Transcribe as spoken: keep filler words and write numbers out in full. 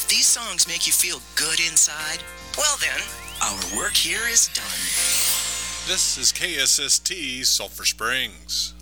these songs make you feel good inside, well then, our work here is done. This is K S S T Sulphur Springs.